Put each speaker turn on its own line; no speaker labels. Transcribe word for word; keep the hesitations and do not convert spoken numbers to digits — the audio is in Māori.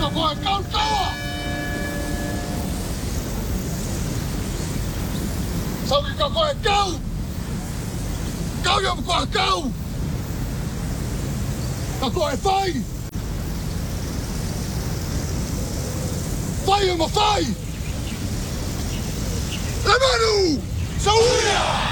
ka koe kau kaua! Sauki ka koe kau! Kau ia koe kau! Ka koe whai! Whai ia ma whai! E manu! Sauria!